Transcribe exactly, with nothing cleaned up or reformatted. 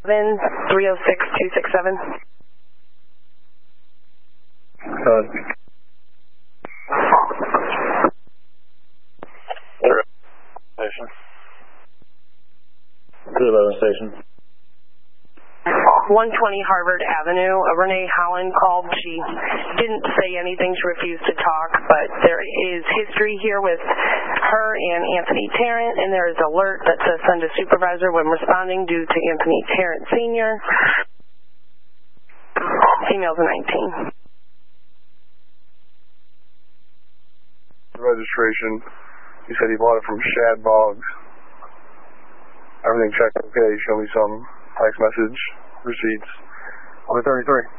three oh six two six seven. Uh, Station. three eleven Station. one twenty Harvard Avenue. Uh, Renee Holland called. She didn't say anything. She refused to talk, but there is history here with her and Anthony Tarrant, and there is alert that says send a supervisor when responding due to Anthony Tarrant Senior Females are nineteen. Registration. He said he bought it from Shad Boggs. Everything checked okay. Show me some text message receipts. one thirty-three.